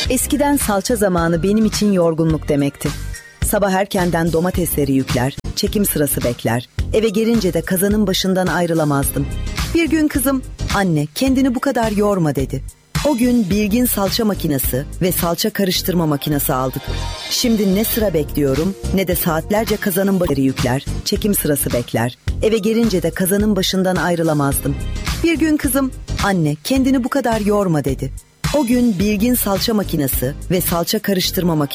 Eskiden salça zamanı benim için yorgunluk demekti. Sabah erkenden domatesleri yükler, çekim sırası bekler. Eve gelince de kazanın başından ayrılamazdım. Bir gün kızım, "Anne, kendini bu kadar yorma," dedi. O gün Bilgin salça makinesi ve salça karıştırma makinesi aldık. Şimdi ne sıra bekliyorum ne de saatlerce kazanın başını yükler, çekim sırası bekler. Eve gelince de kazanın başından ayrılamazdım. Bir gün kızım, "Anne, kendini bu kadar yorma," dedi. O gün Bilgin salça makinesi ve salça karıştırma makinesi